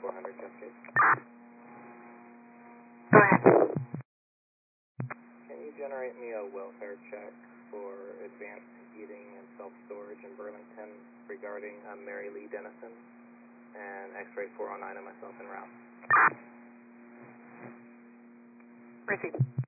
400 Cascade. Go ahead. Can you generate me a welfare check for advanced heating and self-storage in Burlington regarding Mary Lee Dennison and X-ray 409 and myself en route? Received.